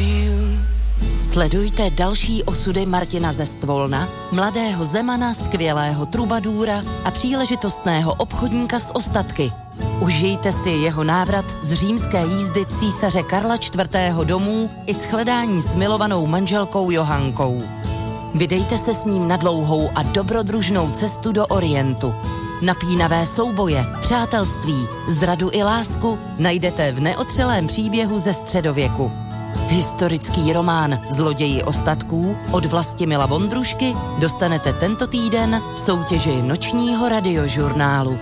Sledujte další osudy Martina ze Stvolna, mladého zemana, skvělého trubadůra a příležitostného obchodníka s ostatky. Užijte si jeho návrat z římské jízdy císaře Karla IV. Domů i shledání s milovanou manželkou Johankou. Vydejte se s ním na dlouhou a dobrodružnou cestu do Orientu. Napínavé souboje, přátelství, zradu i lásku najdete v neotřelém příběhu ze středověku. Historický román Zloději ostatků od Vlastimila Vondrušky dostanete tento týden v soutěži Nočního radiožurnálu.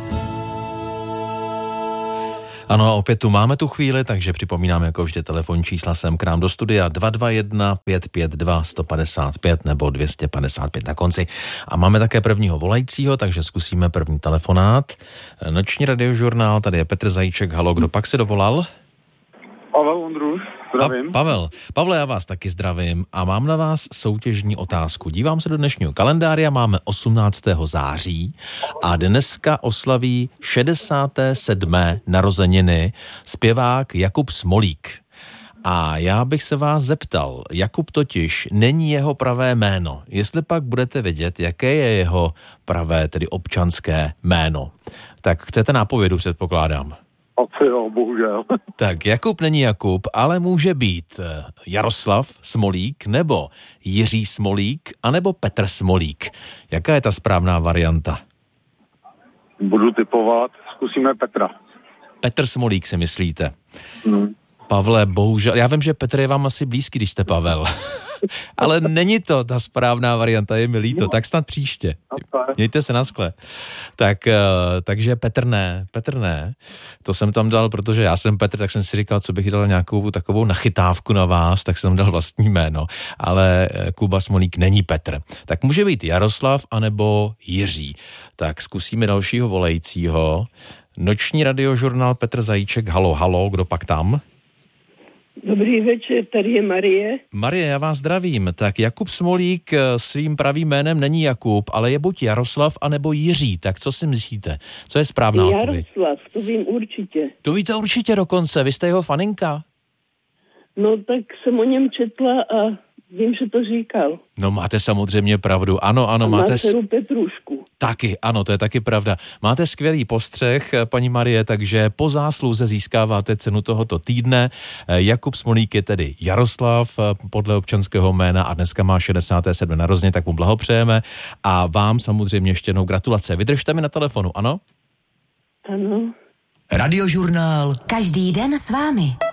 Ano, a opět tu máme tu chvíli, takže připomínám jako vždy telefonní čísla sem k nám do studia 221 552 155 nebo 255 na konci. A máme také prvního volajícího, takže zkusíme první telefonát. Noční radiožurnál, tady je Petr Zajíček. Halo, kdo pak se dovolal? Pavel Vondruš, zdravím. Pavle, já vás taky zdravím a mám na vás soutěžní otázku. Dívám se do dnešního kalendáře, máme 18. září a dneska oslaví 67. narozeniny zpěvák Jakub Smolík. A já bych se vás zeptal, Jakub totiž není jeho pravé jméno. Jestli pak budete vědět, jaké je jeho pravé, tedy občanské jméno. Tak chcete nápovědu, předpokládám. Asi jo, bohužel. Tak Jakub není Jakub, ale může být Jaroslav Smolík, nebo Jiří Smolík, anebo Petr Smolík. Jaká je ta správná varianta? Budu typovat, zkusíme Petra. Petr Smolík si myslíte? Pavle, bohužel, já vím, že Petr je vám asi blízký, když jste Pavel. Ale není to ta správná varianta, je mi líto, tak snad příště. Mějte se na skle. Takže Petr ne. To jsem tam dal, protože já jsem Petr, tak jsem si říkal, co bych dal nějakou takovou nachytávku na vás, tak jsem dal vlastní jméno. Ale Kuba Smolík není Petr. Tak může být Jaroslav anebo Jiří. Tak zkusíme dalšího volajícího. Noční radiožurnál Petr Zajíček. Halo, kdo pak tam? Dobrý večer, tady je Marie. Marie, já vás zdravím. Tak Jakub Smolík svým pravým jménem není Jakub, ale je buď Jaroslav, anebo Jiří. Tak co si myslíte? Co je správná odpověď? Jaroslav, to vím určitě. To víte určitě dokonce, vy jste jeho faninka? No tak jsem o něm četla a vím, že to říkal. No máte samozřejmě pravdu, ano, a máte... má dceru Petrušku. Taky, ano, to je taky pravda. Máte skvělý postřeh, paní Marie, takže po zásluze získáváte cenu tohoto týdne. Jakub Smolík je tedy Jaroslav podle občanského jména a dneska má 67 narozeniny, tak mu blahopřejeme a vám samozřejmě ještě jednou gratulace. Vydržte mi na telefonu, ano? Ano. Radiožurnál. Každý den s vámi.